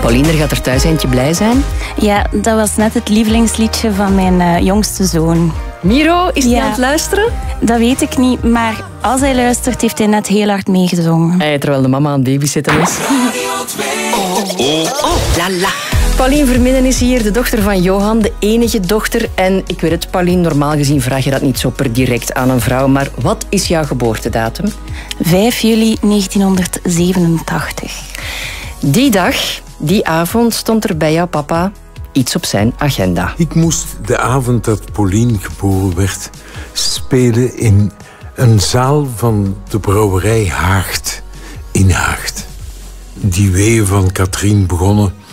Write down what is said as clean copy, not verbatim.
Pauline, er gaat er thuis eentje blij zijn. Ja, dat was net het lievelingsliedje van mijn jongste zoon. Miro, is hij aan het luisteren? Dat weet ik niet, maar als hij luistert, heeft hij net heel hard meegezongen. Terwijl de mama aan het babysitten is. La. Pauline Verminnen is hier, de dochter van Johan, de enige dochter. En ik weet het, Pauline, normaal gezien vraag je dat niet zo per direct aan een vrouw. Maar wat is jouw geboortedatum? 5 juli 1987. Die dag, die avond, stond er bij jouw papa iets op zijn agenda. Ik moest de avond dat Pauline geboren werd spelen in een zaal van de brouwerij Haagt in Haagt. Die weeën van Katrien begonnen